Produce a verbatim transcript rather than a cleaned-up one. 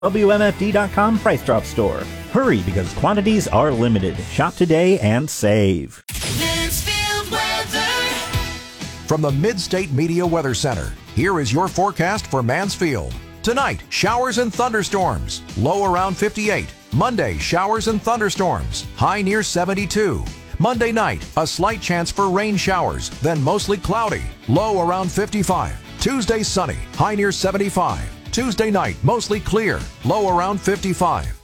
W M F D dot com Price Drop Store. Hurry because quantities are limited. Shop today and save. Mansfield weather. From the Mid-State Media Weather Center, here is your forecast for Mansfield. Tonight, showers and thunderstorms. Low around fifty-eight. Monday, showers and thunderstorms. High near seventy-two. Monday night, a slight chance for rain showers, then mostly cloudy. Low around fifty-five. Tuesday, sunny. High near seventy-five. Tuesday night, mostly clear. Low around fifty-five.